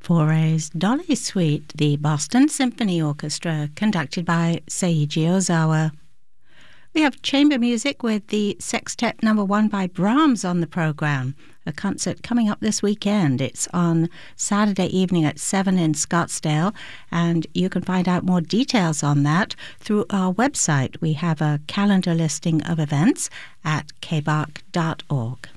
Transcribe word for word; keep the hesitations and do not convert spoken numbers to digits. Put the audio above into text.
Foray's Dolly Suite, the Boston Symphony Orchestra, conducted by Seiji Ozawa. We have chamber music with the Sextet Number One by Brahms on the program, a concert coming up this weekend. It's on Saturday evening at seven in Scottsdale, and you can find out more details on that through our website. We have a calendar listing of events at k b a c dot org.